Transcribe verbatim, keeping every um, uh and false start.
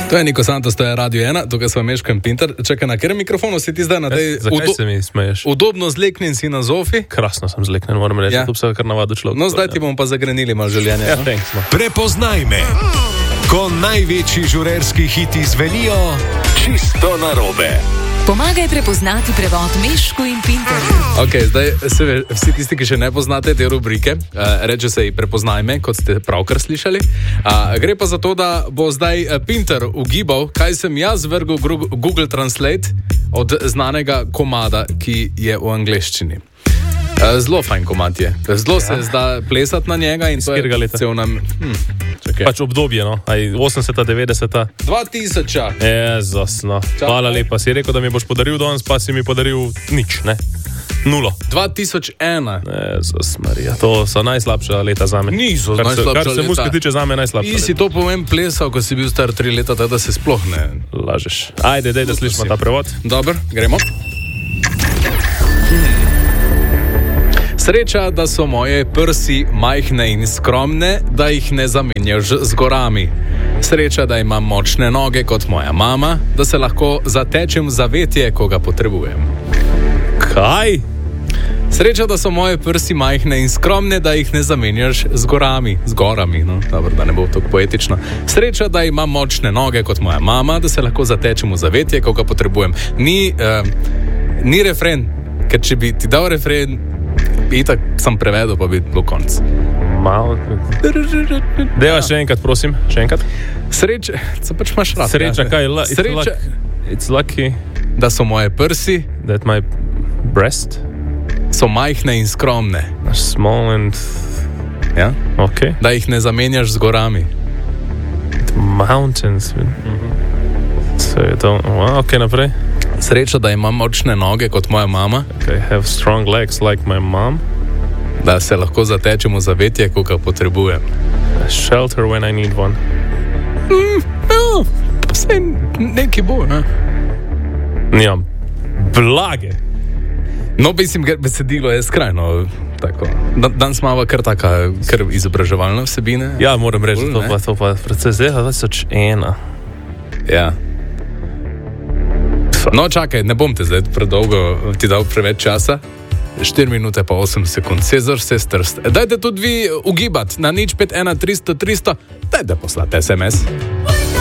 To je Niko Santos, to je Radio ena, tukaj smo Meško in Pinter. Čakaj, na katerem mikrofonu si ti zdaj na tej... Zakaj udo- se mi smeješ? Udobno zleknen si na zofi. Krasno sem zleknen, moram reči, Ja. to bi se kar navadil človek. No, zdaj ti bomo pa zagrenili malo življenja. Ja, no? thanks, no. Prepoznaj me, ko največji žurerski hiti zvenijo čisto narobe. Pomagaj prepoznati prevod Meško in Pinter. Ok, zdaj se ve, vsi tisti, ki še ne poznate te rubrike, uh, reče se ji Prepoznaj me, kot ste pravkar slišali. Uh, gre pa za to, da bo zdaj uh, Pinter ugibal, kaj sem jaz vrgel v Google Translate od znanega komada, ki je v angleščini. Uh, zelo fajn komad je. Zelo ja. se zda plesati na njega in to je cel nam... Hm. Pač obdobje, no, aj osemdeseta, devetdeseta. dva tisoča. Jezus, no. Hvala lepa. Si rekel, da mi boš podaril danes, pa si mi podaril nič, ne? Nulo. dva tisoč ena. Jezus Marija, to so najslabša leta zame. Niso kar se, najslabša kar se leta. muzike tiče zame najslabša. Ti si to povem plesal, ko si bil star tri leta, tako da se sploh ne... Lažeš. Ajde, dej, da slišimo ta prevod. Dobro, gremo. Sreča, da so moje prsi majhne in skromne, da jih ne zamenjaš z gorami. Sreča, da imam močne noge kot moja mama, da se lahko zatečem v zavetje, ko ga potrebujem. Kaj? Sreča, da so moje prsi majhne in skromne, da jih ne zamenjaš z gorami. Z gorami, no, dobro, da ne bo tako poetično. Sreča, da imam močne noge kot moja mama, da se lahko zatečem v zavetje, ko ga potrebujem. Ni, uh, ni refren, ker če bi ti dal refren, itak sem prevedel, pa bi bilo konc. Malo. Deva še enkrat, prosim, še enkrat. Sreča, se pač imaš rad. Sreča, kaj je? It's Sreča, luck, it's lucky da so moje prsi, that my breast so majhne in skromne. are small and... Ja? Ok. Da jih ne zamenjaš z gorami. Mountains. Mm-hmm. So je to... Wow, ok, naprej. Sreča, da imam močne noge kot moja mama, Okay, have strong legs like my mom. da se lahko zatečem v zavetje, ko ga potrebujem. A shelter when I need one. Mm, no, vse nekaj bo, ne? Nijam. Blage. No, mislim, ker besedilo je skrajno tako. Dan, danes imamo kar taka, kar izobraževalna vsebine. Ja, moram reči, Bolj, to ne? pa, to pa predvsej zdaj dva tisoč ena. Ja. No, čakaj, ne bom te zdaj predolgo ti dal preveč časa. štiri minute pa osem sekund. Cezar, se strst. Dajte tudi vi ugibati na nič pet ena tristo tristo. Dajte poslati es em es.